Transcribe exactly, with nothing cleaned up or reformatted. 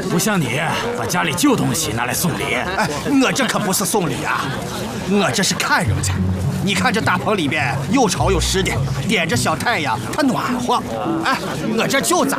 不像你把家里旧东西拿来送礼。 哎，我这可不是送礼啊，我这是看人家。你看这大棚里边又潮又湿的，点着小太阳，它暖和。哎，我这就在